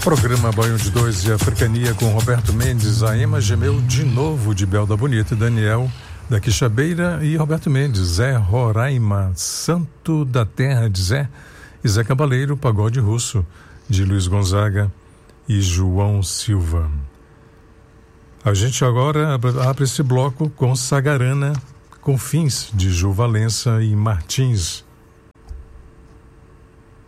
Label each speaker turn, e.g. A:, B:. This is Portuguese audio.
A: Programa Banho de Dois e Africania com Roberto Mendes. A Ema gemeu de novo de Bel da Bonita e Daniel da Quixabeira e Roberto Mendes. Zé Roraima, Santo da Terra de Zé e Zé Cabaleiro, Pagode Russo de Luiz Gonzaga e João Silva. A gente agora abre esse bloco com Sagarana, Confins de Ju Valença e Martins.